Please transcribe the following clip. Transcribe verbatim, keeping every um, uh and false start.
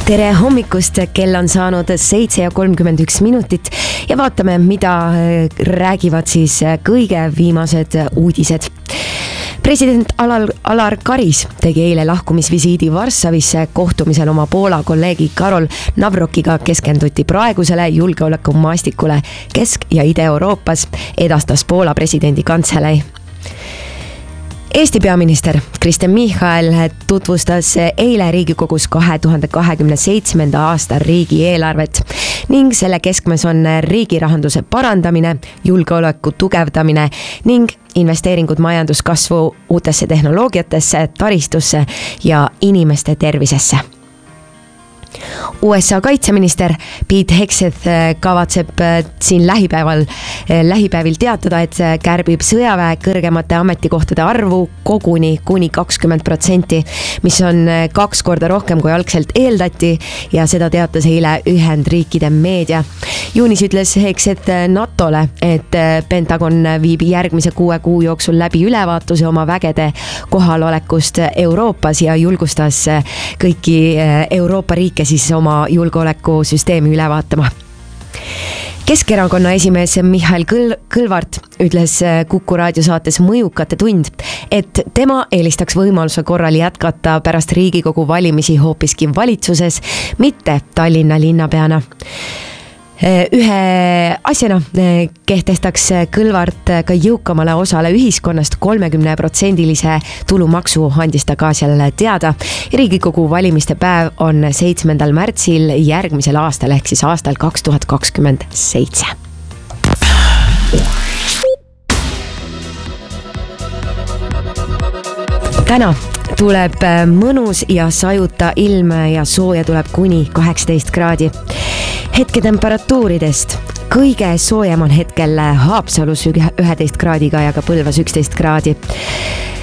tere hommikust, kell on saanud seitse ja kolmkümmend üks minutit ja vaatame, mida räägivad siis kõige viimased uudised. President Alar, Alar Karis tegi eile lahkumisvisiidi Varssavisse. Kohtumisel oma Poola kolleegi Karol Nawrockiga keskenduti praegusele julgeolekumaastikule Kesk- ja Ida-Euroopas, edastas Poola presidendi kantselei. Eesti peaminister Kristen Michal tutvustas eile Riigikogus kahe tuhande kahekümne seitsmenda aasta riigieelarvet ning selle keskmes on riigi rahanduse parandamine, julgeoleku tugevdamine ning investeeringud majanduskasvu uutesse tehnoloogiatesse, taristusse ja inimeste tervisesse. U S A kaitseminister Pete Hegseth kavatseb siin lähipäeval, lähipäevil teatada, et kärbib sõjaväe kõrgemate ametikohtade arvu koguni kuni kakskümmend protsenti, mis on kaks korda rohkem kui algselt eeldati ja seda teatas eile Ühendriikide meedia. Juunis ütles Hegseth NATOle, et Pentagon viib järgmise kuue kuu jooksul läbi ülevaatuse oma vägede kohalolekust Euroopas ja julgustas kõiki Euroopa riike siis oma julgeolekusüsteemi üle vaatama. Keskerakonna esimees Mihhail Kõl- Kõlvart ütles Kuku raadiosaates Mõjukate tund, et tema eelistaks võimaluse korral jätkata pärast Riigikogu valimisi hoopiski valitsuses, mitte Tallinna linnapeana. Ühe asjana kehtestaks Kõlvart ka jõukamale osale ühiskonnast kolmekümne protsendilise tulumaksu, andis ta ka seal teada. Riigikogu valimiste päev on seitsmendal märtsil järgmisel aastal ehk siis aastal kaks tuhat kakskümmend seitse. Täna tuleb mõnus ja sajuta ilm ja sooja tuleb kuni kaheksateist kraadi. Hetketemperatuuridest kõige soojem on hetkel Haapsalus üheteist kraadiga ja ka Põlvas üksteist kraadi.